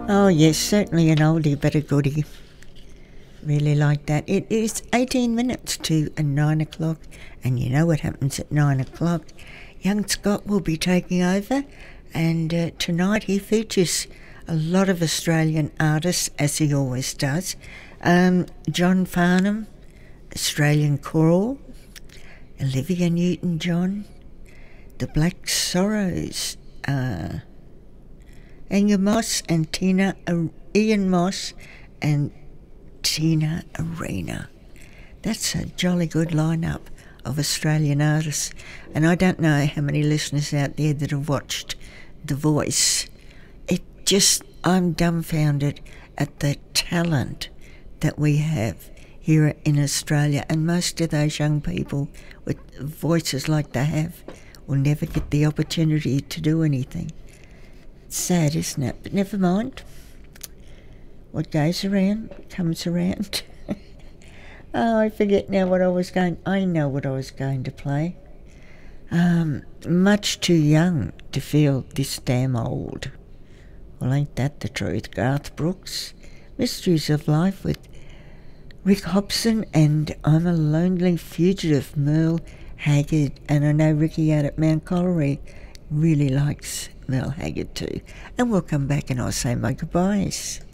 Oh yes, certainly an oldie but a goodie. Really like that. It is 18 minutes to 9 o'clock, and you know what happens at 9 o'clock. Young Scott will be taking over, and tonight he features a lot of Australian artists, as he always does. John Farnham, Australian Choral, Olivia Newton-John, The Black Sorrows, Ian Moss and Ian Moss and Tina Arena. That's a jolly good lineup of Australian artists, and I don't know how many listeners out there that have watched The Voice. I'm dumbfounded at the talent that we have here in Australia, and most of those young people with voices like they have will never get the opportunity to do anything. It's sad, isn't it? But never mind. What goes around comes around. Oh, I forget now what I know what I was going to play. Much too young to feel this damn old. Well, ain't that the truth? Garth Brooks, Mysteries of Life with Rick Hobson, and I'm a Lonely Fugitive, Merle Haggard. And I know Ricky out at Mount Collery really likes Merle Haggard too. And we'll come back and I'll say my goodbyes.